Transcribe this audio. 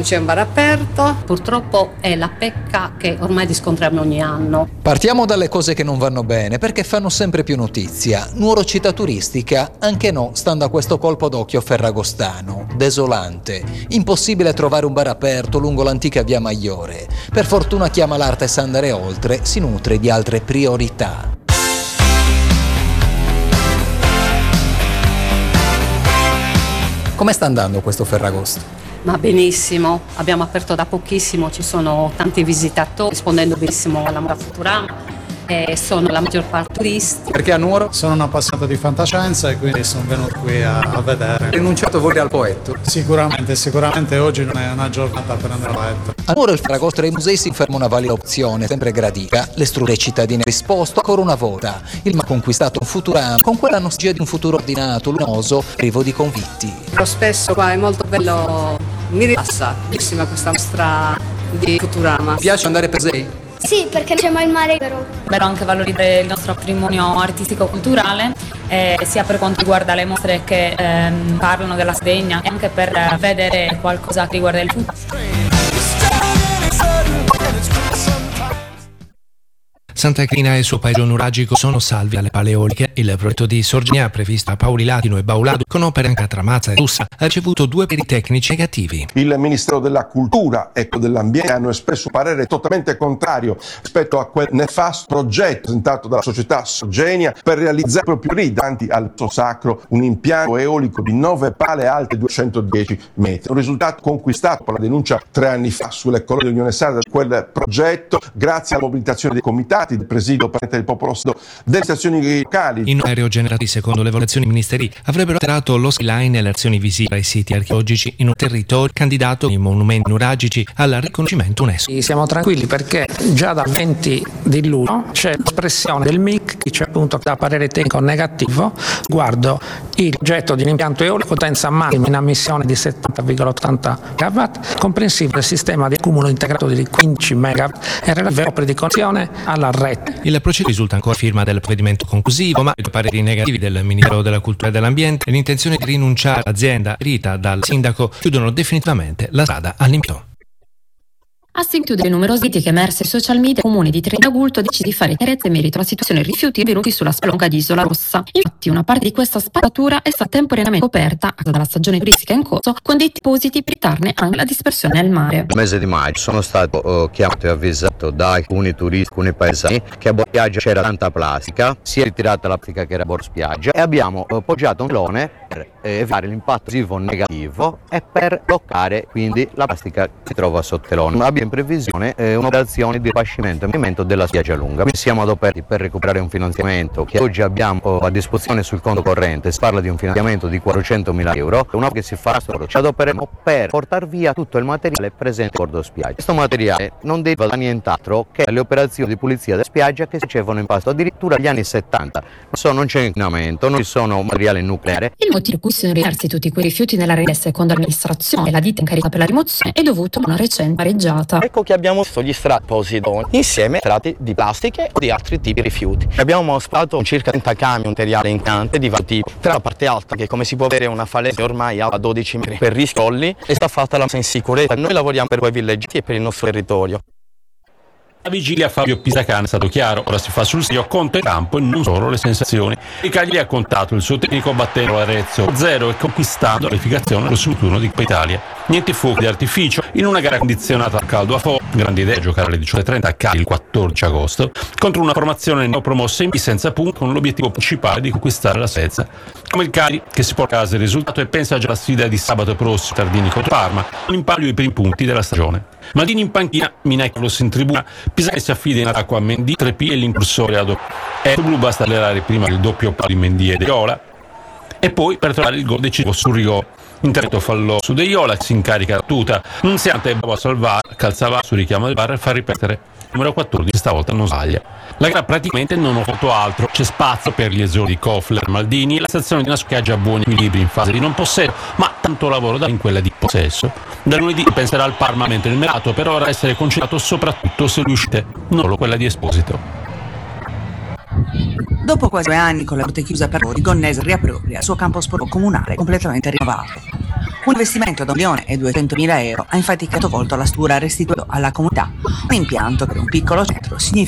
non c'è un bar aperto. Purtroppo è la pecca che ormai riscontriamo ogni anno. Partiamo dalle cose che non vanno bene, perché fanno sempre più notizia. Nuova città turistica? Anche no, stando a questo colpo d'occhio ferragostano. Desolante. Impossibile trovare un bar aperto lungo l'antica via Maiore. Per fortuna chi ama l'arte sa andare oltre, si nutre di altre priorità. Come sta andando questo Ferragosto? Ma benissimo, abbiamo aperto da pochissimo, ci sono tanti visitatori, rispondendo benissimo alla moda Futurama. Sono la maggior parte turisti. Perché a Nuoro? Sono un appassionato di fantascienza e quindi sono venuto qui a vedere. Rinunciato voi al poetto? Sicuramente oggi non è una giornata per andare a letto. A Nuoro il Ferragosto dei musei si inferma una valida opzione, sempre gradita. Le strutture cittadine risposto ancora una volta. Il ma conquistato un Futurama con quella nostalgia di un futuro ordinato, luminoso, privo di convitti. Lo spesso qua è molto bello, mi rilassa, bellissima questa mostra di Futurama. Mi piace andare per Sei? Sì, perché c'è mai il mare, vero? Bello anche valorizzare il nostro patrimonio artistico-culturale, sia per quanto riguarda le mostre che parlano della Sardegna e anche per vedere qualcosa che riguarda il futuro. Santa Crina e il suo paesaggio nuragico sono salvi alle paleoliche. Il progetto di Sorgenia, previsto a Paoli Latino e Baulado, con opere anche a Tramazza e Russa, ha ricevuto 2 pareri tecnici negativi. Il Ministero della Cultura e dell'Ambiente hanno espresso un parere totalmente contrario rispetto a quel nefasto progetto presentato dalla società Sorgenia per realizzare proprio lì, davanti al sacro, un impianto eolico di 9 pale alte 210 metri. Un risultato conquistato per la denuncia 3 anni fa sulle colonie dell'Unione Sarda di quel progetto, grazie alla mobilitazione dei comitati del presidio del popolo sardo, delle stazioni locali. In aereo generati secondo le valutazioni ministeriali avrebbero alterato lo skyline e le azioni visive ai siti archeologici in un territorio candidato ai monumenti nuragici al riconoscimento UNESCO. Siamo tranquilli perché già dal 20 di luglio c'è l'espressione del MIC che c'è appunto da parere tecnico negativo riguardo il progetto di un impianto eolico potenza massima in ammissione di 70,80 MW, comprensivo del sistema di accumulo integrato di 15 MW e relative opere di connessione alla rete. Il processo risulta ancora firma del provvedimento conclusivo, ma i pareri negativi del Ministero della Cultura e dell'Ambiente e l'intenzione di rinunciare all'azienda rita dal sindaco chiudono definitivamente la strada all'impianto. A seguito delle numerose critiche emerse sui social media, il comune di Trenagulto decide di fare chiarezza in merito alla situazione rifiuti avvenuti sulla spelonca di Isola Rossa. Infatti una parte di questa spazzatura è stata temporaneamente coperta a causa della stagione turistica in corso, con dei depositi per evitarne anche la dispersione al mare. Nel mese di maggio sono stato chiamato e avvisato da alcuni turisti, alcuni paesani, che a bordo spiaggia c'era tanta plastica, si è ritirata la plastica che era a bordo spiaggia e abbiamo poggiato un telone per evitare l'impatto visivo negativo e per bloccare quindi la plastica che si trova sotto telone. Abbiamo in previsione un'operazione di ripascimento e movimento della spiaggia lunga. Siamo adoperati per recuperare un finanziamento che oggi abbiamo a disposizione sul conto corrente. Si parla di un finanziamento di 400.000 euro, una che si farà solo. Ci adopereremo per portare via tutto il materiale presente a bordo spiaggia. Questo materiale non deriva da nient'altro che le operazioni di pulizia della spiaggia che si facevano in passato addirittura negli anni 70. Non c'è inquinamento, non ci sono materiale nucleare. Il motivo per cui sono riversi tutti quei rifiuti nella rete secondo l'amministrazione e la ditta in carica per la rimozione è dovuto a una recente pareggiata. Ecco che abbiamo visto gli strati Poseidon insieme a strati di plastiche o di altri tipi di rifiuti. Abbiamo spostato circa 30 camion materiale incante di vari tipi. Tra la parte alta, che come si può vedere è una falesia ormai a 12 metri per riscolli, e sta fatta la messa in sicurezza. Noi lavoriamo per quei villeggiati e per il nostro territorio. La vigilia a Fabio Pisacane è stato chiaro, ora si fa sul serio, conto in campo e non solo le sensazioni. Il Cagliari ha contato il suo tecnico battendo l'Arezzo 0 e conquistando la qualificazione allo sul turno di Coppa Italia. Niente fuochi di artificio in una gara condizionata al caldo a fuoco, grande idea giocare alle 18.30 a Cagliari il 14 agosto, contro una formazione neopromossa in B senza punti con l'obiettivo principale di conquistare la salvezza. Come il Cagliari che si porta a casa il risultato e pensa già alla sfida di sabato prossimo Tardini contro Parma, con in palio i primi punti della stagione. Maldini in panchina, Mina e Carlos in tribuna, Pisacane si affida in attacco a Mendy, 3P e l'impulsore ad Blu basta allenare prima il doppio palo di Mendy e De Iola e poi per trovare il gol decisivo sul rigore. Intervento fallo su De Iola, si incarica la tuta, Nunziante è bravo a salvare, calzava su richiamo del VAR e fa ripetere. Numero 14 stavolta non sbaglia. La gara praticamente non ho fatto altro, c'è spazio per gli esori di Kofler, Maldini e la stazione di una squadra che ha buoni equilibri in fase di non possesso, ma tanto lavoro da in quella di possesso. Da lunedì penserà al Parma mentre il mercato per ora essere concentrato soprattutto se riuscite, non solo quella di Esposito. Dopo quasi 2 anni con la porta chiusa per lavori, Gonnese riappropria il suo campo sportivo comunale completamente rinnovato. Un investimento da 1.200.000 euro ha infatti creato volto alla Stura restituendo alla comunità un impianto per un piccolo centro significativo